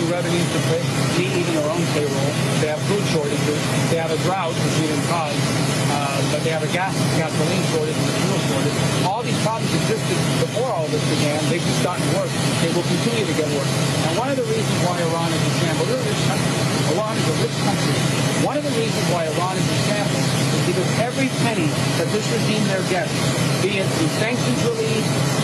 new revenues to pay, meet even their own payroll. They have food shortages. They have a drought, which we didn't cause. But they have a gasoline shortage and a fuel shortage. All these problems existed before all this began. They've just gotten worse. They will continue to get worse. And one of the reasons why Iran is a shambles, we're a rich country. Iran is a rich country. One of the reasons why Iran is a shambles is because every penny that this regime there gets, be it through sanctions relief,